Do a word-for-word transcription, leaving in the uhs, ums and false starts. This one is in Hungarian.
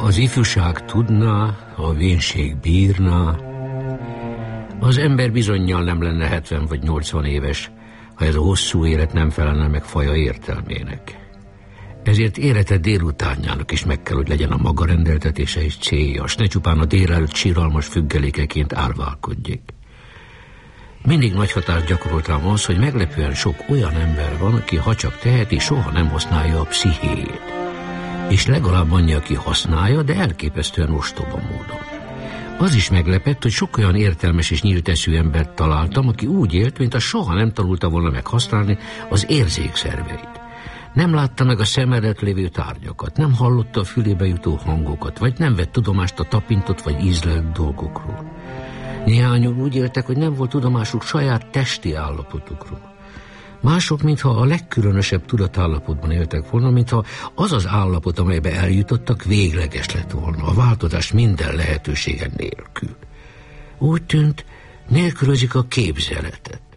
az ifjúság tudná, ha a vénség bírná, az ember bizonnyal nem lenne hetven vagy nyolcvan éves, ha ez a hosszú élet nem felelne meg faja értelmének. Ezért élete délutánjának is meg kell, hogy legyen a maga rendeltetése és célja, s ne csupán a délelőtt síralmas függelékeként árválkodjék. Mindig nagy hatást gyakorolt rám az, hogy meglepően sok olyan ember van, aki ha csak teheti, soha nem használja a pszichéjét. És legalább annyi, aki használja, de elképesztően ostoba módon. Az is meglepett, hogy sok olyan értelmes és nyílt eszű embert találtam, aki úgy élt, mint a soha nem tanulta volna meg használni az érzékszerveit. Nem látta meg a szem előtt lévő tárgyakat, nem hallotta a fülébe jutó hangokat, vagy nem vett tudomást a tapintott vagy ízlelt dolgokról. Néhányan úgy éltek, hogy nem volt tudomásuk saját testi állapotukról. Mások, mintha a legkülönösebb tudatállapotban éltek volna, mintha az az állapot, amelybe eljutottak, végleges lett volna, a változás minden lehetősége nélkül. Úgy tűnt, nélkülözik a képzeletet.